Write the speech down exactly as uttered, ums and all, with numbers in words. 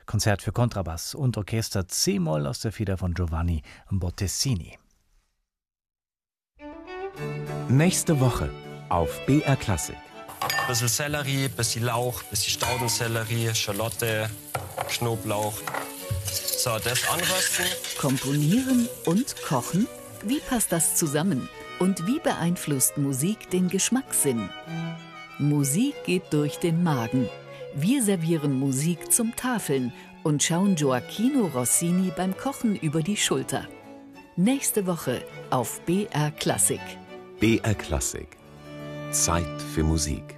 Konzert für Kontrabass und Orchester C-Moll aus der Feder von Giovanni Bottesini. Nächste Woche auf B R Klassik. Ein bisschen Sellerie, ein bisschen Lauch, ein bisschen Staudensellerie, Schalotte, Knoblauch. So, das anrösten. Komponieren und kochen? Wie passt das zusammen? Und wie beeinflusst Musik den Geschmackssinn? Musik geht durch den Magen. Wir servieren Musik zum Tafeln und schauen Gioachino Rossini beim Kochen über die Schulter. Nächste Woche auf B R Klassik. B R Klassik. Zeit für Musik.